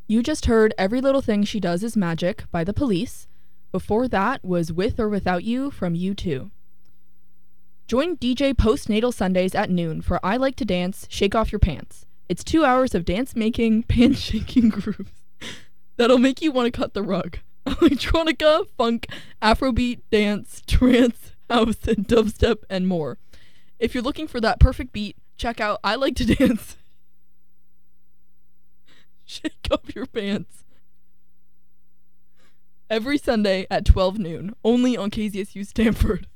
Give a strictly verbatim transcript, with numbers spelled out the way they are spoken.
You just heard Every Little Thing She Does Is Magic by The Police. Before that was With or Without You from U two. Join D J Postnatal Sundays at noon for I Like to Dance, Shake Off Your Pants. It's two hours of dance-making, pan-shaking grooves that'll make you want to cut the rug. Electronica, funk, Afrobeat, dance, trance, house, and dubstep, and more. If you're looking for that perfect beat, check out I Like to Dance, Shake Off Your Pants every Sunday at twelve noon, only on K Z S U Stanford.